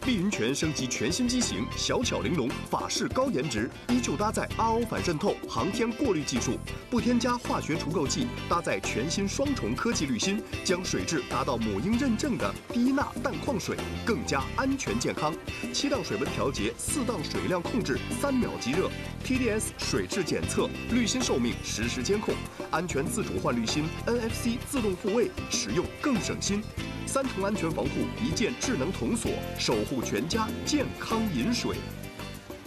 碧云泉升级全新机型，小巧玲珑，法式高颜值，依旧搭载 RO 反渗透航天过滤技术，不添加化学除垢剂，搭载全新双重科技滤芯，将水质达到母婴认证的低钠淡矿水，更加安全健康。7档水温调节，4档水量控制，3秒即热 ，TDS 水质检测，滤芯寿命实时监控，安全自主换滤芯 ，NFC 自动复位，使用更省心。3层安全防护，1键智能童锁，守护全家健康饮水。